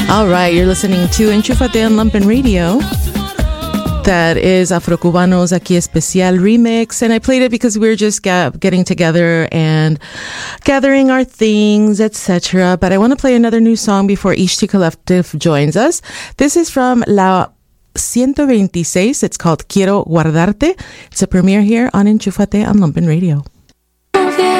All right, you're listening to Enchúfate on Lumpen Radio. That is Afrocubanos Aquí Especial remix. And I played it because we were just getting together and gathering our things, etc. But I want to play another new song before Ishti Collective joins us. This is from La 126. It's called Quiero Guardarte. It's a premiere here on Enchúfate on Lumpen Radio.